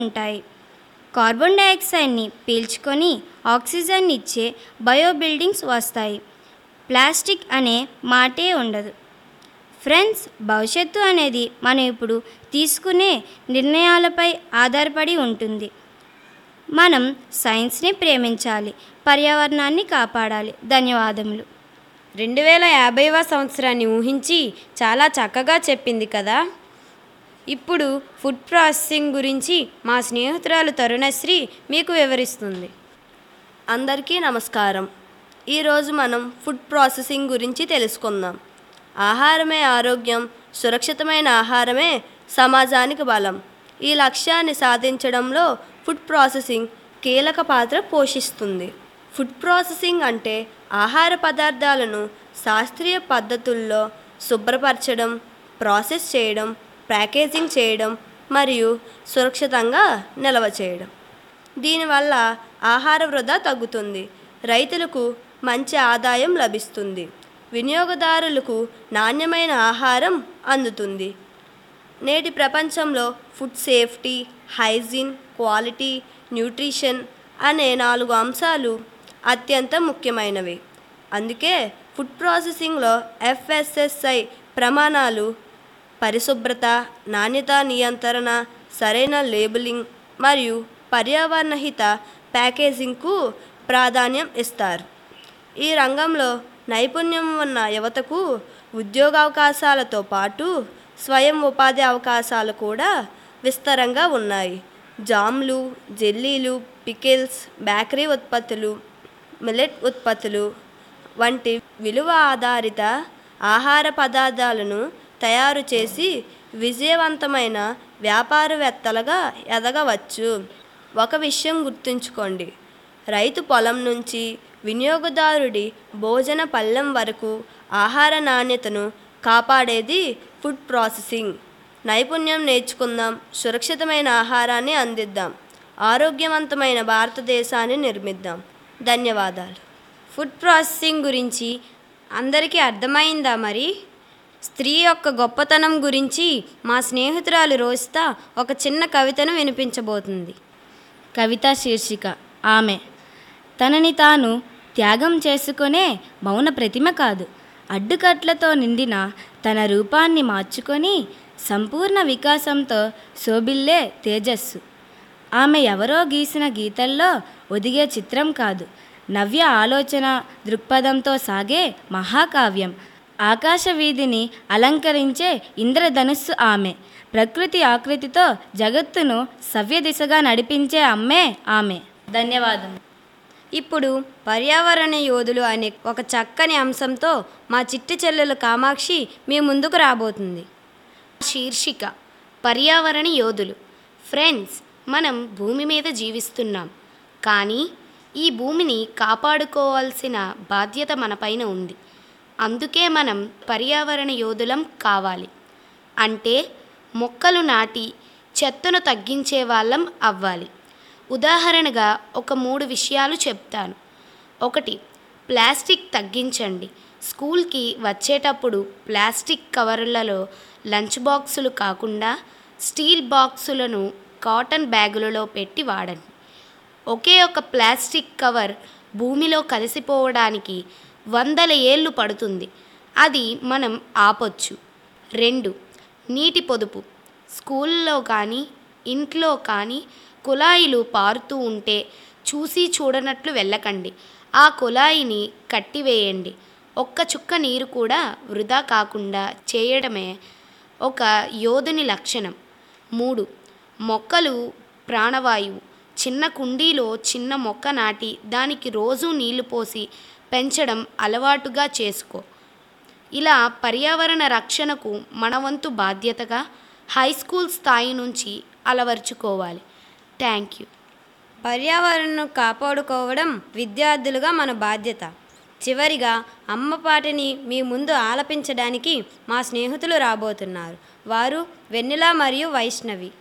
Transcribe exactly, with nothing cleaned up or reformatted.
ఉంటాయి. కార్బన్ డయాక్సైడ్ని పీల్చుకొని ఆక్సిజన్ ఇచ్చే బయో బిల్డింగ్స్ వస్తాయి. ప్లాస్టిక్ అనే మాటే ఉండదు. ఫ్రెండ్స్, భవిష్యత్తు అనేది మనం ఇప్పుడు తీసుకునే నిర్ణయాలపై ఆధారపడి ఉంటుంది. మనం సైన్స్ని ప్రేమించాలి, పర్యావరణాన్ని కాపాడాలి. ధన్యవాదములు. రెండు వేల యాభైవ సంవత్సరాన్ని ఊహించి చాలా చక్కగా చెప్పింది కదా. ఇప్పుడు ఫుడ్ ప్రాసెసింగ్ గురించి మా స్నేహితురాలు తరుణశ్రీ మీకు వివరిస్తుంది. అందరికీ నమస్కారం. ఈరోజు మనం ఫుడ్ ప్రాసెసింగ్ గురించి తెలుసుకుందాం. ఆహారమే ఆరోగ్యం, సురక్షితమైన ఆహారమే సమాజానికి బలం. ఈ లక్ష్యాన్ని సాధించడంలో ఫుడ్ ప్రాసెసింగ్ కీలక పాత్ర పోషిస్తుంది. ఫుడ్ ప్రాసెసింగ్ అంటే ఆహార పదార్థాలను శాస్త్రీయ పద్ధతుల్లో శుభ్రపరచడం, ప్రాసెస్ చేయడం, ప్యాకేజింగ్ చేయడం మరియు సురక్షితంగా నిల్వ చేయడం. దీనివల్ల ఆహార వృధా తగ్గుతుంది, రైతులకు మంచి ఆదాయం లభిస్తుంది, వినియోగదారులకు నాణ్యమైన ఆహారం అందుతుంది. నేటి ప్రపంచంలో food safety, hygiene, quality, nutrition అనే నాలుగు అంశాలు అత్యంత ముఖ్యమైనవి. అందుకే ఫుడ్ ప్రాసెసింగ్లో ఎఫ్ఎస్ఎస్ఐ ప్రమాణాలు, పరిశుభ్రత, నాణ్యత నియంత్రణ, సరైన లేబులింగ్ మరియు పర్యావరణ హిత ప్యాకేజింగ్కు ప్రాధాన్యం ఇస్తారు. ఈ రంగంలో నైపుణ్యం ఉన్న యువతకు ఉద్యోగావకాశాలతో పాటు స్వయం ఉపాధి అవకాశాలు కూడా విస్తారంగా ఉన్నాయి. జామ్లు, జెల్లీలు, పికిల్స్, బేకరీ ఉత్పత్తులు, మిల్లెట్ ఉత్పత్తులు వంటి విలువ ఆధారిత ఆహార పదార్థాలను తయారు చేసి విజయవంతమైన వ్యాపారవేత్తలుగా ఎదగవచ్చు. ఒక విషయం గుర్తుంచుకోండి, రైతు పొలం నుంచి వినియోగదారుడి భోజన పళ్ళెం వరకు ఆహార నాణ్యతను కాపాడేది ఫుడ్ ప్రాసెసింగ్. నైపుణ్యం నేర్చుకుందాం, సురక్షితమైన ఆహారాన్ని అందిద్దాం, ఆరోగ్యవంతమైన భారతదేశాన్ని నిర్మిద్దాం. ధన్యవాదాలు. ఫుడ్ ప్రాసెసింగ్ గురించి అందరికీ అర్థమైందా? మరి స్త్రీ యొక్క గొప్పతనం గురించి మా స్నేహితురాలు రోజిత ఒక చిన్న కవితను వినిపించబోతుంది. కవిత శీర్షిక ఆమె. తనని తాను త్యాగం చేసుకునే మౌన ప్రతిమ కాదు, అడ్డుకట్లతో నిండిన తన రూపాన్ని మార్చుకొని సంపూర్ణ వికాసంతో శోభిల్లే తేజస్సు. ఆమె ఎవరో గీసిన గీతల్లో ఒదిగే చిత్రం కాదు, నవ్య ఆలోచన దృక్పథంతో సాగే మహాకావ్యం. ఆకాశ వీధిని అలంకరించే ఇంద్రధనుస్సు ఆమె. ప్రకృతి ఆకృతితో జగత్తును సవ్య దిశగా నడిపించే అమ్మే ఆమె. ధన్యవాదం. ఇప్పుడు పర్యావరణ యోధులు అనే ఒక చక్కని అంశంతో మా చిట్టి చెల్లెలు కామాక్షి మీ ముందుకు రాబోతుంది. శీర్షిక పర్యావరణ యోధులు. ఫ్రెండ్స్, మనం భూమి మీద జీవిస్తున్నాం, కానీ ఈ భూమిని కాపాడుకోవాల్సిన బాధ్యత మనపైన ఉంది. అందుకే మనం పర్యావరణ యోధులం కావాలి. అంటే మొక్కలు నాటి చెత్తను తగ్గించే వాళ్ళం అవ్వాలి. ఉదాహరణగా ఒక మూడు విషయాలు చెప్తాను. ఒకటి, ప్లాస్టిక్ తగ్గించండి. స్కూల్కి వచ్చేటప్పుడు ప్లాస్టిక్ కవర్లలో లంచ్ బాక్సులు కాకుండా స్టీల్ బాక్సులను కాటన్ బ్యాగులలో పెట్టి వాడండి. ఒకే ఒక ప్లాస్టిక్ కవర్ భూమిలో కలిసిపోవడానికి వందల ఏళ్ళు పడుతుంది. అది మనం ఆపొచ్చు. రెండు, నీటి పొదుపు. స్కూల్లో కానీ ఇంట్లో కానీ కుళాయిలు పారుతూ ఉంటే చూసి చూడనట్లు వెళ్ళకండి. ఆ కుళాయిని కట్టివేయండి. ఒక్క చుక్క నీరు కూడా వృధా కాకుండా చేయడమే ఒక యోధుని లక్షణం. మూడు, మొక్కలు ప్రాణవాయువు. చిన్న కుండీలో చిన్న మొక్క నాటి దానికి రోజూ నీళ్లు పోసి పెంచడం అలవాటుగా చేసుకో. ఇలా పర్యావరణ రక్షణకు మన వంతు బాధ్యతగా హై స్కూల్ స్థాయి నుంచి అలవర్చుకోవాలి. Thank you. పర్యావరణను కాపాడుకోవడం విద్యార్థులుగా మన బాధ్యత. చివరిగా అమ్మ పాటని మీ ముందు ఆలపించడానికి మా స్నేహితులు రాబోతున్నారు. వారు వెన్నెల మరియు వైష్ణవి.